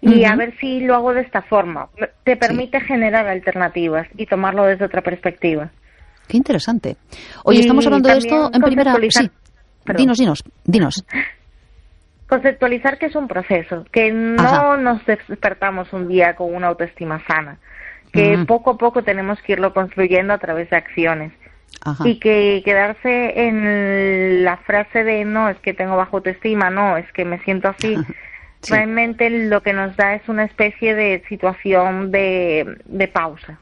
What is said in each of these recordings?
y a ver si lo hago de esta forma. Te permite generar alternativas y tomarlo desde otra perspectiva. Qué interesante. Oye, estamos hablando de esto en primera... Sí, dinos. Conceptualizar que es un proceso, que no nos despertamos un día con una autoestima sana, que poco a poco tenemos que irlo construyendo a través de acciones. Y que quedarse en la frase de no, es que tengo baja autoestima, no, es que me siento así, realmente lo que nos da es una especie de situación de pausa.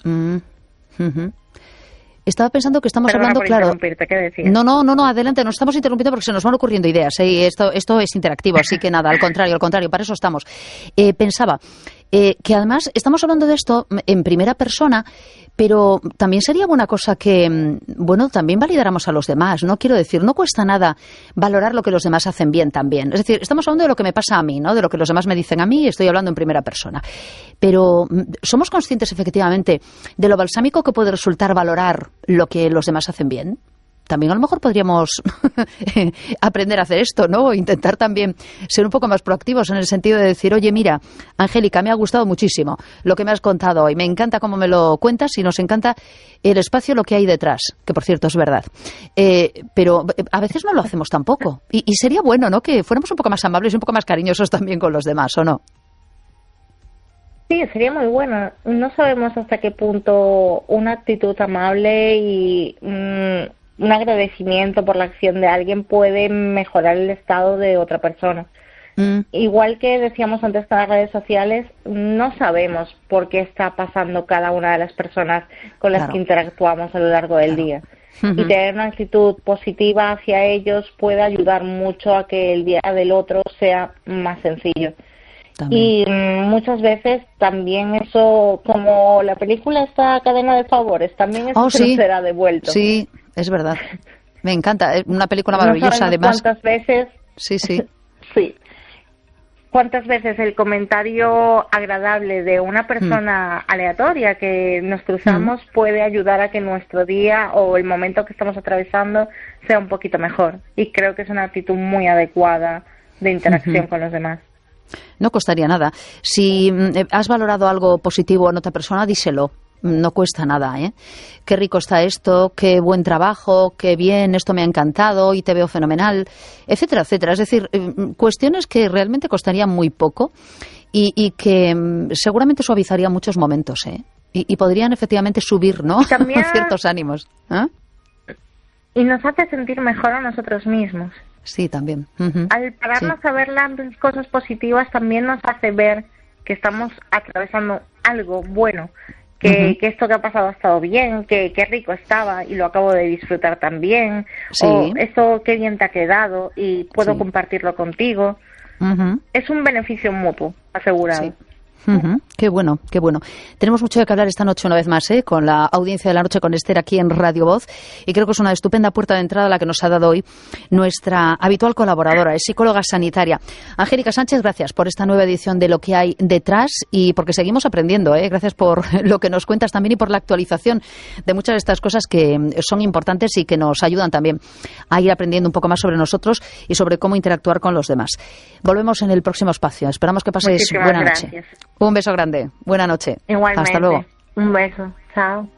Estaba pensando que estamos hablando, claro... ¿Qué decías? No, adelante, nos estamos interrumpiendo porque se nos van ocurriendo ideas, y esto es interactivo, así que nada, al contrario, para eso estamos. Pensaba que además estamos hablando de esto en primera persona, pero también sería buena cosa que, también validáramos a los demás, ¿no? Quiero decir, no cuesta nada valorar lo que los demás hacen bien también. Es decir, estamos hablando de lo que me pasa a mí, ¿no? De lo que los demás me dicen a mí, y estoy hablando en primera persona. Pero ¿somos conscientes efectivamente de lo balsámico que puede resultar valorar lo que los demás hacen bien? También a lo mejor podríamos aprender a hacer esto, ¿no? O intentar también ser un poco más proactivos en el sentido de decir, oye, mira, Angélica, me ha gustado muchísimo lo que me has contado hoy. Me encanta cómo me lo cuentas y nos encanta el espacio, lo que hay detrás, que por cierto es verdad. Pero a veces no lo hacemos tampoco. Y sería bueno, ¿no? Que fuéramos un poco más amables y un poco más cariñosos también con los demás, ¿o no? Sí, sería muy bueno. No sabemos hasta qué punto una actitud amable y... un agradecimiento por la acción de alguien puede mejorar el estado de otra persona. Igual que decíamos antes con las redes sociales, no sabemos por qué está pasando cada una de las personas con las que interactuamos a lo largo del día. Y tener una actitud positiva hacia ellos puede ayudar mucho a que el día del otro sea más sencillo. Y muchas veces también eso, como la película esta Cadena de Favores, también eso será devuelto. Sí, es verdad. Me encanta. Es una película maravillosa, además. ¿Cuántas veces? Sí. Sí. ¿Cuántas veces el comentario agradable de una persona aleatoria que nos cruzamos puede ayudar a que nuestro día o el momento que estamos atravesando sea un poquito mejor? Y creo que es una actitud muy adecuada de interacción con los demás. No costaría nada. Si has valorado algo positivo en otra persona, díselo. No cuesta nada, ¿eh? Qué rico está esto, qué buen trabajo, qué bien, esto me ha encantado y te veo fenomenal, etcétera, etcétera. Es decir, cuestiones que realmente costarían muy poco y que seguramente suavizarían muchos momentos, ¿eh? Y podrían efectivamente subir, ¿no? También... ciertos ánimos. Y nos hace sentir mejor a nosotros mismos. Sí, también. Al pararnos a ver las cosas positivas también nos hace ver que estamos atravesando algo bueno, que esto que ha pasado ha estado bien, que qué rico estaba y lo acabo de disfrutar también, o esto qué bien te ha quedado y puedo compartirlo contigo. Es un beneficio mutuo asegurado. Sí. Qué bueno, qué bueno. Tenemos mucho de qué hablar esta noche una vez más, con la audiencia de la noche con Esther aquí en Radio Voz, y creo que es una estupenda puerta de entrada la que nos ha dado hoy nuestra habitual colaboradora, es psicóloga sanitaria. Angélica Sánchez, gracias por esta nueva edición de Lo que hay detrás y porque seguimos aprendiendo, gracias por lo que nos cuentas también y por la actualización de muchas de estas cosas que son importantes y que nos ayudan también a ir aprendiendo un poco más sobre nosotros y sobre cómo interactuar con los demás. Volvemos en el próximo espacio. Esperamos que pases buena noche. Un beso grande. Buena noche. Igualmente. Hasta luego. Un beso. Chao.